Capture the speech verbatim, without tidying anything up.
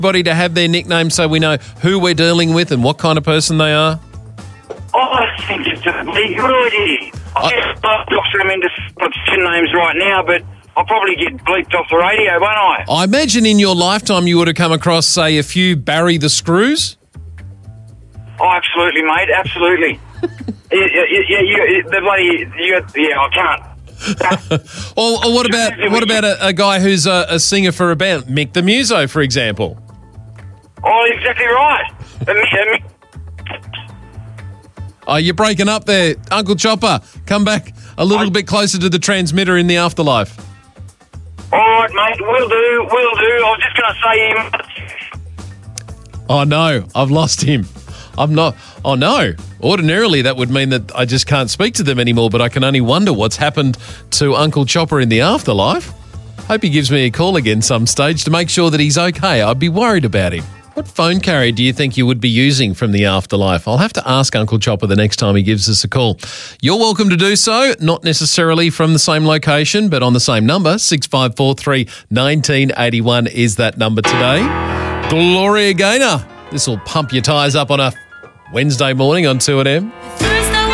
everybody to have their nickname so we know who we're dealing with and what kind of person they are? Oh, I think it's a really good idea. I guess I'll drop some into some names right now, but I'll probably get bleeped off the radio, won't I? I imagine in your lifetime you would have come across, say, a few Barry the Screws. Oh, absolutely, mate, absolutely. yeah, yeah, yeah, you, the bloody, you, yeah, I can't. or, or what about what about a, a guy who's a, a singer for a band, Mick the Muso, for example? Oh, exactly right. Uh, Mick, Oh, you're breaking up there. Uncle Chopper, come back a little I, bit closer to the transmitter in the afterlife. All right, mate, will do, will do. I was just going to say him. Oh, no, I've lost him. I'm not... Oh, no. Ordinarily, that would mean that I just can't speak to them anymore, but I can only wonder what's happened to Uncle Chopper in the afterlife. Hope he gives me a call again some stage to make sure that he's okay. I'd be worried about him. What phone carrier do you think you would be using from the afterlife? I'll have to ask Uncle Chopper the next time he gives us a call. You're welcome to do so, not necessarily from the same location, but on the same number. six five four three, one nine eight one is that number today. Gloria Gaynor. This will pump your tyres up on a Wednesday morning on two N M.